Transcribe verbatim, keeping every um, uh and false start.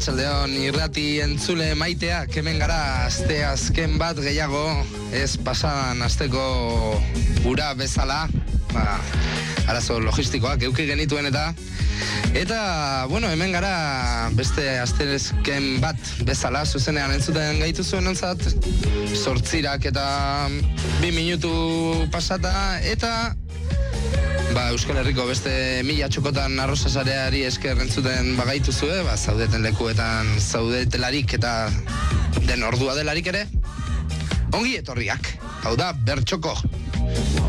Txaldeon irrati entzule maitea, kemen gara azte azken bat gehiago, ez pasadan azteko ura bezala, ba, arazo logistikoak euki genituen eta, eta, bueno, hemen gara beste azte azken bat bezala, zuzenean entzuten gaitu zuen ontzat, sortzirak eta bi minutu pasata, eta Ba, Euskal Herriko beste mila txokotan arrozasareari esker entzuten bagaitu zue, ba, zaudeten lekuetan zaudetelarik eta den ordua delarik ere, ongi etorriak, hau da, bertxoko.